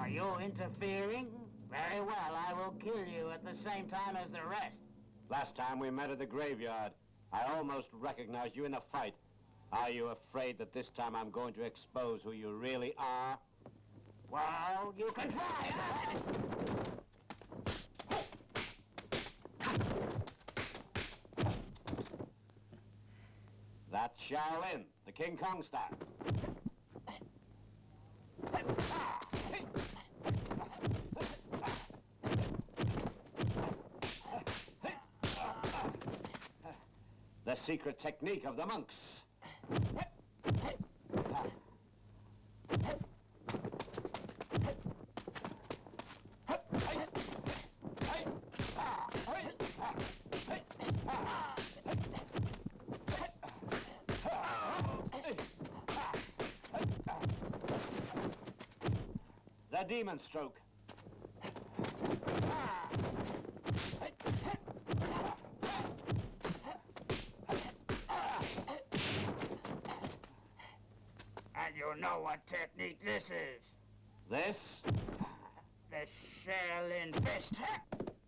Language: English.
Are you interfering? Very well, I will kill you at the same time as the rest. Last time we met at the graveyard, I almost recognized you in the fight. Are you afraid that this time I'm going to expose who you really are? Well, you can try. That's Shaolin, the King Kong style. The secret technique of the monks. The demon stroke. And you know what technique this is? This? The Shaolin fist.